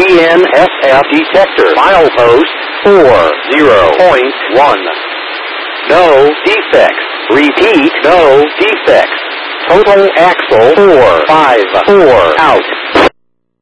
DNSF detector. Milepost 40.1. No defects. Repeat, no defects. Total axle 454 out.